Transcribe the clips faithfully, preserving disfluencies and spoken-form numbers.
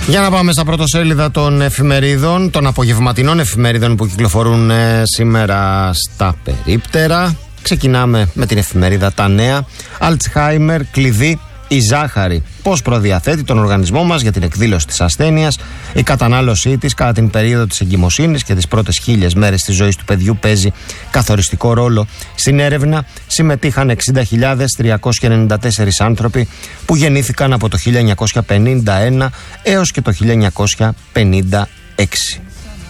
Για να πάμε στα πρωτοσέλιδα των εφημερίδων, των απογευματινών εφημερίδων που κυκλοφορούν ε, σήμερα στα περίπτερα. Ξεκινάμε με την εφημερίδα Τα Νέα. Αλτσχάιμερ, κλειδί η ζάχαρη. Πώς προδιαθέτει τον οργανισμό μας για την εκδήλωση της ασθένειας. Η κατανάλωσή της κατά την περίοδο της εγκυμοσύνης και τις πρώτες χίλιες μέρες της ζωής του παιδιού παίζει καθοριστικό ρόλο. Στην έρευνα συμμετείχαν εξήντα χιλιάδες τριακόσιοι ενενήντα τέσσερις άνθρωποι που γεννήθηκαν από το χίλια εννιακόσια πενήντα ένα έως και το χίλια εννιακόσια πενήντα έξι.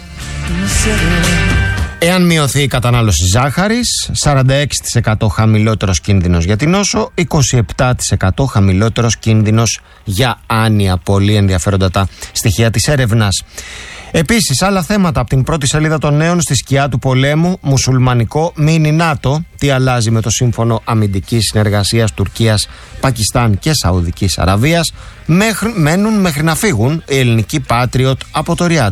Εάν μειωθεί η κατανάλωση ζάχαρης, σαράντα έξι τοις εκατό χαμηλότερος κίνδυνος για την νόσο, είκοσι επτά τοις εκατό χαμηλότερος κίνδυνος για άνοια. Πολύ ενδιαφέροντα τα στοιχεία της έρευνας. Επίσης, άλλα θέματα από την πρώτη σελίδα των Νέων. Στη σκιά του πολέμου, μουσουλμανικό μίνι ΝΑΤΟ. Τι αλλάζει με το σύμφωνο αμυντικής συνεργασίας Τουρκίας, Πακιστάν και Σαουδικής Αραβίας. Μέχρι, μένουν μέχρι να φύγουν οι ελληνικοί Patriot από το Ριάντ.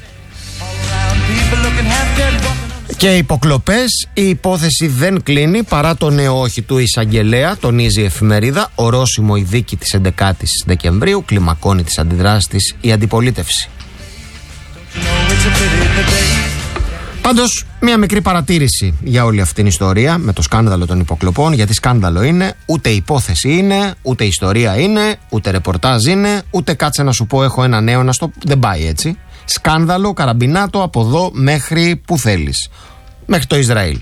Και υποκλοπές, η υπόθεση δεν κλείνει παρά το νέο όχι του εισαγγελέα, τονίζει η εφημερίδα. Ορόσημο η δίκη της έντεκατης Δεκεμβρίου, κλιμακώνει τις αντιδράσεις της η αντιπολίτευση. Πάντως, μια μικρή παρατήρηση για όλη αυτή την ιστορία με το σκάνδαλο των υποκλοπών, γιατί σκάνδαλο είναι, ούτε υπόθεση είναι, ούτε ιστορία είναι, ούτε ρεπορτάζ είναι, ούτε κάτσε να σου πω έχω ένα νέο να στο... δεν πάει έτσι. Σκάνδαλο, καραμπινάτο από εδώ μέχρι που θέλεις. Μέχρι το Ισραήλ.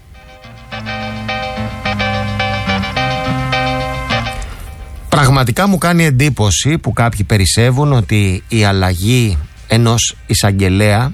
Πραγματικά μου κάνει εντύπωση που κάποιοι περισσεύουν ότι η αλλαγή ενός εισαγγελέα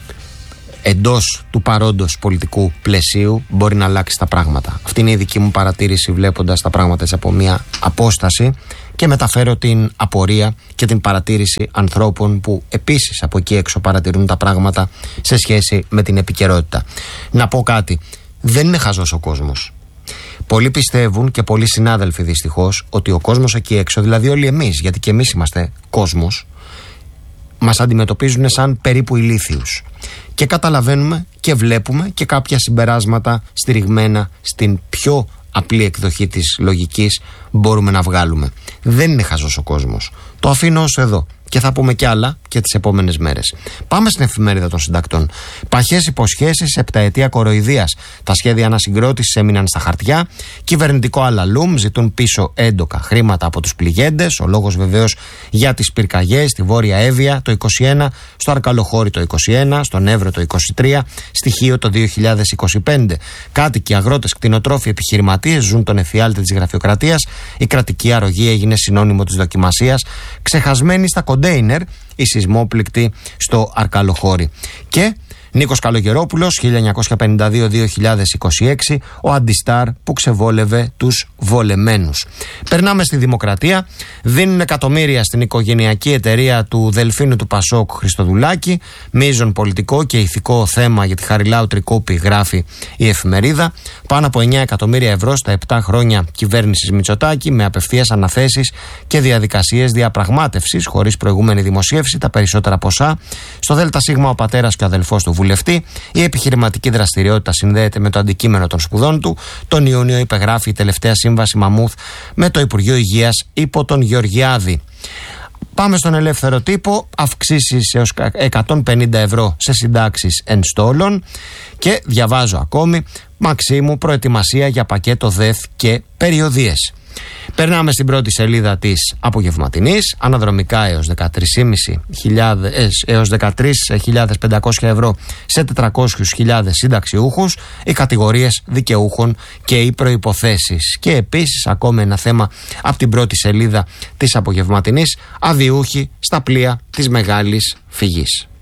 εντός του παρόντος πολιτικού πλαισίου μπορεί να αλλάξει τα πράγματα. Αυτή είναι η δική μου παρατήρηση βλέποντας τα πράγματα από μια απόσταση και μεταφέρω την απορία και την παρατήρηση ανθρώπων που επίσης από εκεί έξω παρατηρούν τα πράγματα σε σχέση με την επικαιρότητα. Να πω κάτι, δεν είναι χαζός ο κόσμος. Πολλοί πιστεύουν και πολλοί συνάδελφοι δυστυχώς ότι ο κόσμος εκεί έξω, δηλαδή όλοι εμείς, γιατί και εμείς είμαστε κόσμος, μας αντιμετωπίζουν σαν περίπου ηλίθιους. Και καταλαβαίνουμε και βλέπουμε και κάποια συμπεράσματα στηριγμένα στην πιο απλή εκδοχή της λογικής μπορούμε να βγάλουμε. Δεν είναι χαζός ο κόσμος. Το αφήνω ως εδώ και θα πούμε κι άλλα και τις επόμενες μέρες. Πάμε στην εφημερίδα των συντακτών. Παχές υποσχέσεις, επταετία κοροϊδίας. Τα σχέδια ανασυγκρότησης έμειναν στα χαρτιά. Κυβερνητικό αλαλούμ, ζητούν πίσω έντοκα χρήματα από τους πληγέντες. Ο λόγος βεβαίως για τις πυρκαγιές στη Βόρεια Εύβοια το είκοσι ένα, στο Αρκαλοχώρι το είκοσι ένα, στον Εύρο το είκοσι τρία, στη Χίο το δύο χιλιάδες είκοσι πέντε. Κάτοικοι, αγρότες, κτηνοτρόφοι, επιχειρηματίες ζουν τον εφιάλτη της γραφειοκρατίας. Η κρατική αρρωγή έγινε συνώνυμο της δοκιμασίας. Ξεχασμένοι στα κοντέινερ οι σεισμόπληκτοι στο Αρκαλοχώρι. Και Νίκος Καλογερόπουλος, χίλια εννιακόσια πενήντα δύο με δύο χιλιάδες είκοσι έξι, ο αντιστάρ που ξεβόλευε τους βολεμένους. Περνάμε στη Δημοκρατία. Δίνουν εκατομμύρια στην οικογενειακή εταιρεία του Δελφίνου του Πασόκ Χριστοδουλάκη. Μείζον πολιτικό και ηθικό θέμα για τη Χαριλάου Τρικούπη, γράφει η εφημερίδα. Πάνω από εννέα εκατομμύρια ευρώ στα επτά χρόνια κυβέρνησης Μητσοτάκη, με απευθείας αναθέσεις και διαδικασίες διαπραγμάτευσης χωρίς προηγούμενη δημοσίευση. Τα περισσότερα ποσά στο ΔΣ ο πατέρας και ο αδελφός του βουλευτή. Η επιχειρηματική δραστηριότητα συνδέεται με το αντικείμενο των σπουδών του. Τον Ιούνιο υπεγράφει η τελευταία σύμβαση Μαμούθ με το Υπουργείο Υγείας υπό τον Γεωργιάδη. Πάμε στον ελεύθερο τύπο. Αυξήσεις έως εκατόν πενήντα ευρώ σε συντάξεις ενστόλων. Και διαβάζω ακόμη, Μαξίμου, προετοιμασία για πακέτο ΔΕΘ και περιοδίες. Περνάμε στην πρώτη σελίδα της απογευματινής. Αναδρομικά έως δεκατρείς χιλιάδες πεντακόσια ευρώ σε τετρακόσιες χιλιάδες συνταξιούχους, οι κατηγορίες δικαιούχων και οι προϋποθέσεις. Και επίσης ακόμα ένα θέμα από την πρώτη σελίδα της απογευματινής, αδιούχοι στα πλοία της μεγάλης φυγής.